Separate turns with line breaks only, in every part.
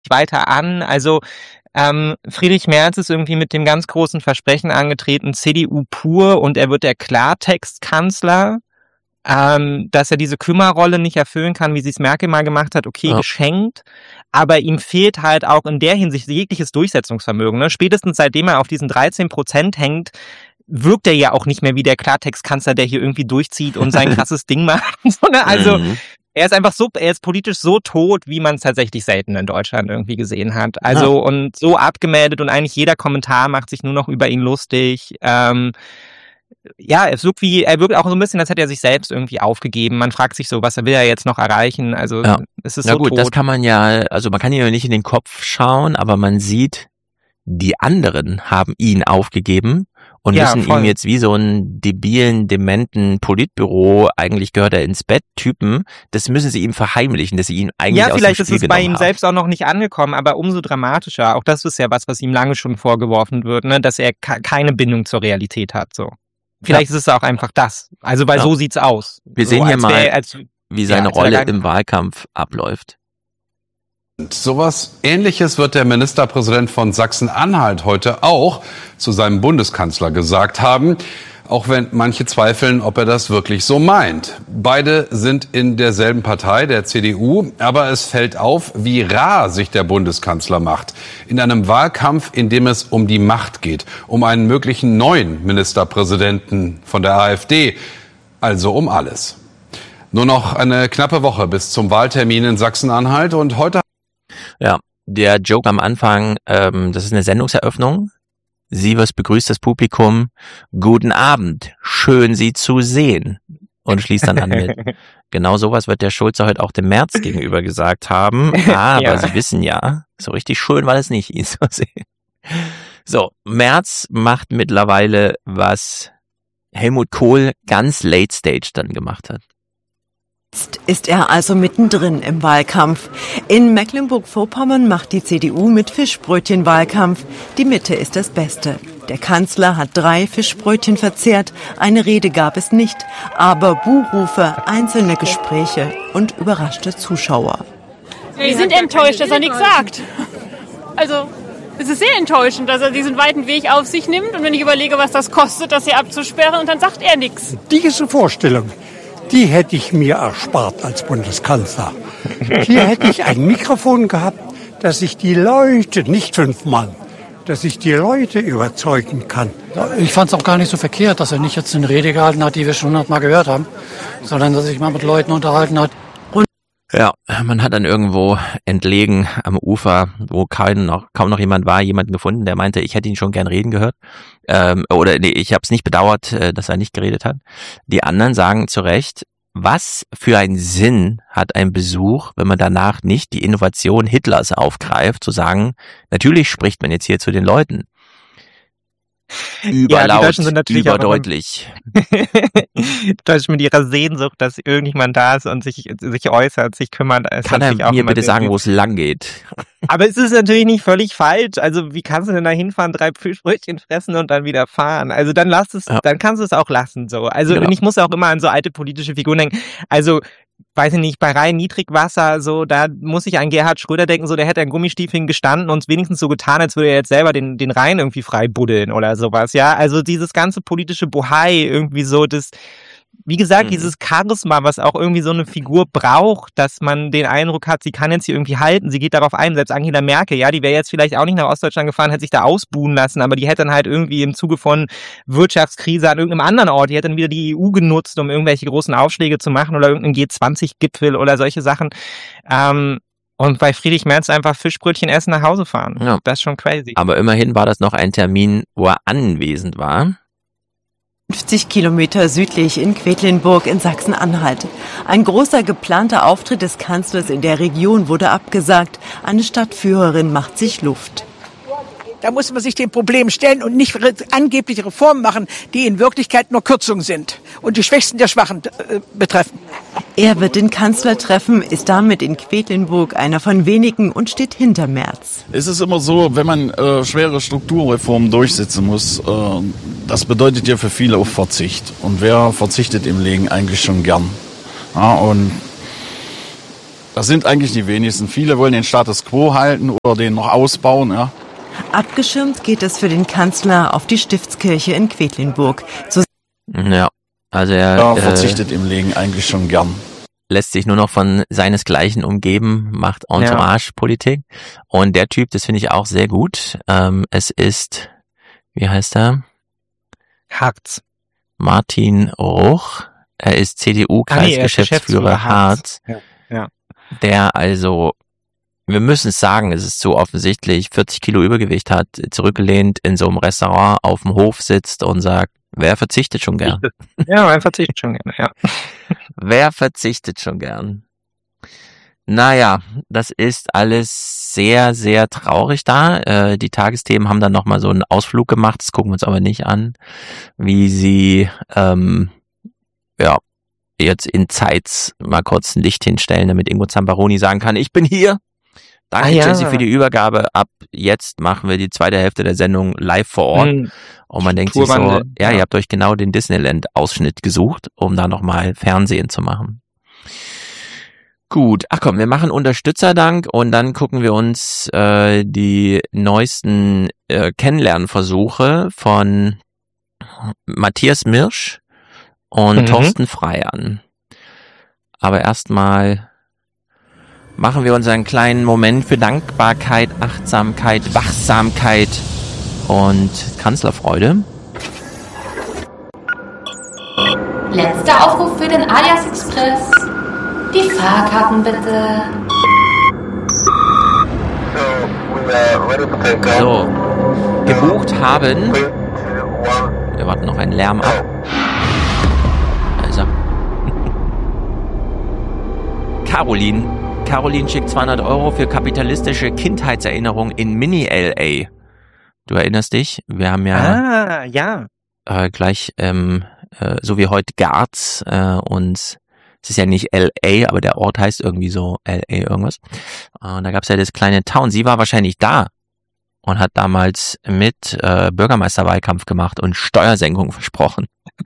nicht weiter an. Also Friedrich Merz ist irgendwie mit dem ganz großen Versprechen angetreten, CDU pur, und er wird der Klartextkanzler. Dass er diese Kümmerrolle nicht erfüllen kann, wie sie es Merkel mal gemacht hat, okay, geschenkt. Aber ihm fehlt halt auch in der Hinsicht jegliches Durchsetzungsvermögen. Ne? Spätestens seitdem er auf diesen 13% hängt, wirkt er ja auch nicht mehr wie der Klartextkanzler, der hier irgendwie durchzieht und sein krasses Ding macht. Also er ist einfach er ist politisch so tot, wie man es tatsächlich selten in Deutschland irgendwie gesehen hat. Also und so abgemeldet, und eigentlich jeder Kommentar macht sich nur noch über ihn lustig. Ja, er wirkt auch so ein bisschen, als hätte er sich selbst irgendwie aufgegeben. Man fragt sich so, was will er jetzt noch erreichen? Also es ist so
gut,
tot.
das kann man ja, also man kann ja nicht in den Kopf schauen, aber man sieht, die anderen haben ihn aufgegeben und müssen ihm jetzt wie so einen debilen, dementen Politbüro, eigentlich gehört er ins Bett, Typen, das müssen sie ihm verheimlichen, dass sie ihn eigentlich aus dem Spiel genommen haben. Ja, vielleicht ist es bei ihm
selbst auch noch nicht angekommen, aber umso dramatischer. Auch das ist ja was ihm lange schon vorgeworfen wird, ne, dass er keine Bindung zur Realität hat, so. Vielleicht ist es auch einfach das. Also, weil so sieht's aus.
Wir sehen hier mal, wie seine Rolle im Wahlkampf abläuft.
Sowas Ähnliches wird der Ministerpräsident von Sachsen-Anhalt heute auch zu seinem Bundeskanzler gesagt haben. Auch wenn manche zweifeln, ob er das wirklich so meint. Beide sind in derselben Partei, der CDU, aber es fällt auf, wie rar sich der Bundeskanzler macht. In einem Wahlkampf, in dem es um die Macht geht, um einen möglichen neuen Ministerpräsidenten von der AfD, also um alles. Nur noch eine knappe Woche bis zum Wahltermin in Sachsen-Anhalt, und heute...
Ja, der Joke am Anfang, das ist eine Sendungseröffnung. Sievers begrüßt das Publikum. Guten Abend, schön Sie zu sehen. Und schließt dann an mit, genau sowas wird der Schulze heute auch dem Merz gegenüber gesagt haben. Aber Sie wissen ja, so richtig schön war das nicht, ihn zu sehen. So, Merz macht mittlerweile, was Helmut Kohl ganz late stage dann gemacht hat.
Jetzt ist er also mittendrin im Wahlkampf. In Mecklenburg-Vorpommern macht die CDU mit Fischbrötchen Wahlkampf. Die Mitte ist das Beste. Der Kanzler hat 3 Fischbrötchen verzehrt. Eine Rede gab es nicht, aber Buhrufe, einzelne Gespräche und überraschte Zuschauer.
Wir sind enttäuscht, dass er nichts sagt. Also, es ist sehr enttäuschend, dass er diesen weiten Weg auf sich nimmt. Und wenn ich überlege, was das kostet, das hier abzusperren, und dann sagt er nichts.
Diese Vorstellung, die hätte ich mir erspart als Bundeskanzler. Hier hätte ich ein Mikrofon gehabt, dass ich die Leute, nicht 5 Mann, dass ich die Leute überzeugen kann.
Ich fand es auch gar nicht so verkehrt, dass er nicht jetzt eine Rede gehalten hat, die wir schon 100-mal gehört haben, sondern dass er sich mal mit Leuten unterhalten hat.
Ja, man hat dann irgendwo entlegen am Ufer, wo kaum noch jemand war, jemanden gefunden, der meinte, ich hätte ihn schon gern reden gehört. Ich habe es nicht bedauert, dass er nicht geredet hat. Die anderen sagen zu Recht, was für einen Sinn hat ein Besuch, wenn man danach nicht die Innovation Hitlers aufgreift, zu sagen, natürlich spricht man jetzt hier zu den Leuten. Überlaut, überdeutlich.
Die Deutschen mit ihrer Sehnsucht, dass irgendjemand da ist und sich äußert, sich kümmert.
Kann er mir bitte sagen, wo es lang geht?
Aber es ist natürlich nicht völlig falsch. Also wie kannst du denn da hinfahren, 3 Fischbrötchen fressen und dann wieder fahren? Also dann dann kannst du es auch lassen. So. Also und ich muss auch immer an so alte politische Figuren denken. Also weiß ich nicht, bei rein Niedrigwasser, so, da muss ich an Gerhard Schröder denken, so, der hätte an Gummistiefeln gestanden und wenigstens so getan, als würde er jetzt selber den Rhein irgendwie frei buddeln oder sowas, ja. Also dieses ganze politische Bohai, irgendwie so, das, wie gesagt, dieses Charisma, was auch irgendwie so eine Figur braucht, dass man den Eindruck hat, sie kann jetzt hier irgendwie halten, sie geht darauf ein, selbst Angela Merkel, ja, die wäre jetzt vielleicht auch nicht nach Ostdeutschland gefahren, hätte sich da ausbuhen lassen, aber die hätte dann halt irgendwie im Zuge von Wirtschaftskrise an irgendeinem anderen Ort, die hätte dann wieder die EU genutzt, um irgendwelche großen Aufschläge zu machen oder irgendeinen G20-Gipfel oder solche Sachen. Und bei Friedrich Merz einfach Fischbrötchen essen, nach Hause fahren. Ja. Das ist schon crazy.
Aber immerhin war das noch ein Termin, wo er anwesend war.
50 Kilometer südlich in Quedlinburg in Sachsen-Anhalt. Ein großer geplanter Auftritt des Kanzlers in der Region wurde abgesagt. Eine Stadtführerin macht sich Luft.
Da muss man sich dem Problem stellen und nicht angebliche Reformen machen, die in Wirklichkeit nur Kürzungen sind und die Schwächsten der Schwachen betreffen.
Er wird den Kanzler treffen, ist damit in Quedlinburg einer von wenigen und steht hinter Merz.
Es ist immer so, wenn man schwere Strukturreformen durchsetzen muss, das bedeutet ja für viele auch Verzicht. Und wer verzichtet im Leben eigentlich schon gern? Ja, und Das sind eigentlich die wenigsten. Viele wollen den Status quo halten oder den noch ausbauen, ja.
Abgeschirmt geht es für den Kanzler auf die Stiftskirche in Quedlinburg.
Ja, also er
verzichtet im Leben eigentlich schon gern.
Lässt sich nur noch von seinesgleichen umgeben, macht Entourage-Politik. Und der Typ, das finde ich auch sehr gut. Es ist, wie heißt er?
Harz.
Martin Ruch. Er ist CDU-Kreisgeschäftsführer Harz.
Ja.
Der also, wir müssen es sagen, es ist zu offensichtlich, 40 Kilo Übergewicht hat, zurückgelehnt in so einem Restaurant auf dem Hof sitzt und sagt, wer verzichtet schon gern?
Ja, wer verzichtet schon gern, ja.
Wer verzichtet schon gern? Naja, das ist alles sehr, sehr traurig da. Die Tagesthemen haben dann nochmal so einen Ausflug gemacht, das gucken wir uns aber nicht an, wie sie jetzt in Zeitz mal kurz ein Licht hinstellen, damit Ingo Zamparoni sagen kann, ich bin hier. Danke, Jesse, für die Übergabe. Ab jetzt machen wir die zweite Hälfte der Sendung live vor Ort. Und man denkt sich so, ihr habt euch genau den Disneyland-Ausschnitt gesucht, um da nochmal Fernsehen zu machen. Gut, ach komm, wir machen Unterstützerdank und dann gucken wir uns die neuesten Kennenlernversuche von Matthias Mirsch und Thorsten Frey an. Aber erstmal machen wir unseren kleinen Moment für Dankbarkeit, Achtsamkeit, Wachsamkeit und Kanzlerfreude.
Letzter Aufruf für den Alias Express. Die Fahrkarten bitte.
So, gebucht haben. Wir warten noch einen Lärm ab. Also. Caroline schickt 200 € für kapitalistische Kindheitserinnerung in Mini-LA. Du erinnerst dich? Wir haben ja, gleich, so wie heute Garz, und es ist ja nicht LA, aber der Ort heißt irgendwie so LA irgendwas. Und da gab es ja das kleine Town. Sie war wahrscheinlich da und hat damals mit Bürgermeisterwahlkampf gemacht und Steuersenkung versprochen.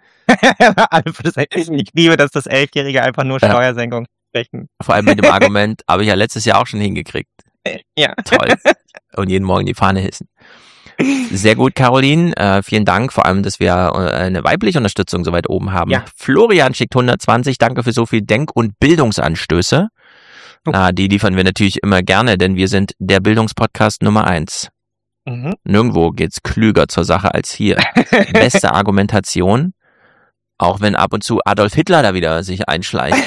Ich liebe, dass das 11-Jährige einfach nur Steuersenkung sprechen.
Vor allem mit dem Argument, habe ich ja letztes Jahr auch schon hingekriegt.
Ja.
Toll. Und jeden Morgen die Fahne hissen. Sehr gut, Caroline. Vielen Dank, vor allem, dass wir eine weibliche Unterstützung so weit oben haben. Ja. Florian schickt 120. Danke für so viel Denk- und Bildungsanstöße. Die liefern wir natürlich immer gerne, denn wir sind der Bildungspodcast Nummer 1. Nirgendwo geht's klüger zur Sache als hier. Beste Argumentation, auch wenn ab und zu Adolf Hitler da wieder sich einschleicht.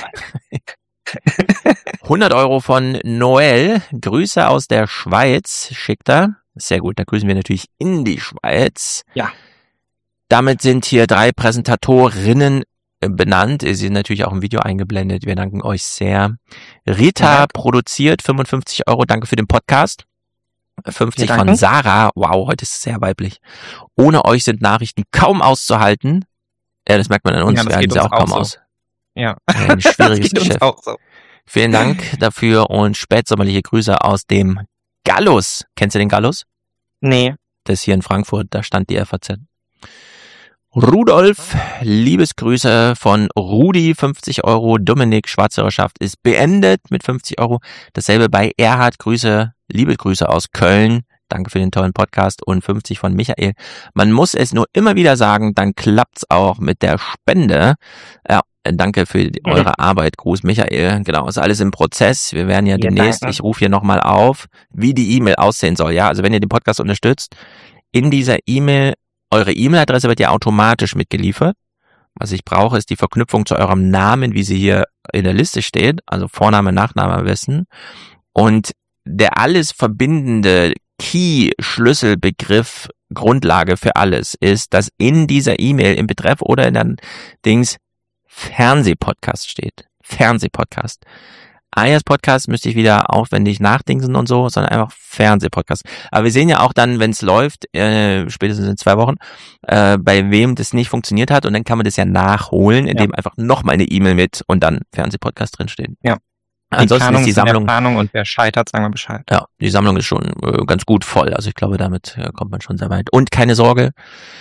100 € von Noel. Grüße aus der Schweiz, schickt er. Sehr gut, da grüßen wir natürlich in die Schweiz.
Ja.
Damit sind hier 3 Präsentatorinnen benannt. Sie sind natürlich auch im Video eingeblendet. Wir danken euch sehr. Rita produziert 55 €. Danke für den Podcast. 50 von Sarah. Wow, heute ist es sehr weiblich. Ohne euch sind Nachrichten kaum auszuhalten. Ja, das merkt man an uns. Wir halten sie auch kaum aus.
Ja.
Ein schwieriges Geschäft. Auch so. Vielen Dank dafür und spätsommerliche Grüße aus dem Gallus. Kennst du den Gallus?
Nee.
Das ist hier in Frankfurt, da stand die FAZ. Rudolf, Liebesgrüße von Rudi, 50 €. Dominik, Schwarzhörerschaft ist beendet mit 50 €. Dasselbe bei Erhard, liebe Grüße aus Köln. Danke für den tollen Podcast und 50 von Michael. Man muss es nur immer wieder sagen, dann klappt's auch mit der Spende. Ja, danke für eure Arbeit. Gruß Michael. Genau, ist alles im Prozess. Wir werden ja demnächst, ich rufe hier nochmal auf, wie die E-Mail aussehen soll. Ja, also wenn ihr den Podcast unterstützt, in dieser E-Mail, eure E-Mail-Adresse wird ja automatisch mitgeliefert. Was ich brauche, ist die Verknüpfung zu eurem Namen, wie sie hier in der Liste steht. Also Vorname, Nachname am besten. Und der alles verbindende Key, Schlüsselbegriff, Grundlage für alles ist, dass in dieser E-Mail im Betreff oder in den Dings Fernsehpodcast steht. Fernsehpodcast. Alias Podcast müsste ich wieder aufwendig nachdingsen und so, sondern einfach Fernsehpodcast. Aber wir sehen ja auch dann, wenn es läuft, spätestens in 2 Wochen, bei wem das nicht funktioniert hat und dann kann man das ja nachholen, indem einfach nochmal eine E-Mail mit und dann Fernsehpodcast drinsteht.
Ja.
Ansonsten ist die Sammlung,
und wer scheitert, sagen wir Bescheid.
Ja, die Sammlung ist schon ganz gut voll. Also ich glaube, damit kommt man schon sehr weit. Und keine Sorge,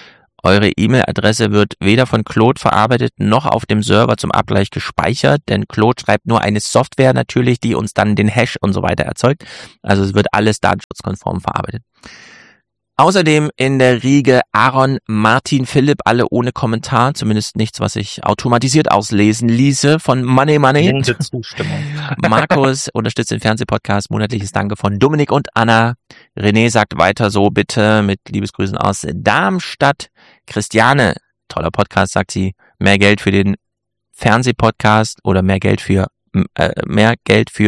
Eure E-Mail-Adresse wird weder von Claude verarbeitet noch auf dem Server zum Abgleich gespeichert, denn Claude schreibt nur eine Software natürlich, die uns dann den Hash und so weiter erzeugt. Also es wird alles datenschutzkonform verarbeitet. Außerdem in der Riege Aaron, Martin, Philipp, alle ohne Kommentar, zumindest nichts, was ich automatisiert auslesen ließe von Money.
Zustimmung.
Markus unterstützt den Fernsehpodcast, monatliches Danke von Dominik und Anna. René sagt weiter so, bitte, mit Liebesgrüßen aus Darmstadt. Christiane, toller Podcast, sagt sie, mehr Geld für den Fernsehpodcast oder mehr Geld für mehr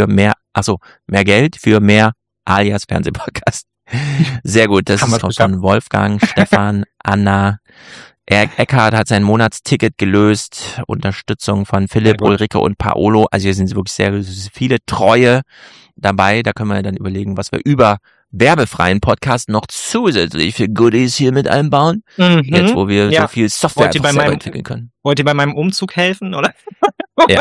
alias Fernsehpodcast. Sehr gut, das ist von Wolfgang, Stefan, Anna. Eckhard hat sein Monatsticket gelöst. Unterstützung von Philipp, Ulrike und Paolo. Also hier sind wirklich sehr viele Treue dabei. Da können wir dann überlegen, was wir über werbefreien Podcast noch zusätzlich für Goodies hier mit einbauen. Jetzt, wo wir so viel Software selber entwickeln können.
Wollt ihr bei meinem Umzug helfen, oder?
Ja.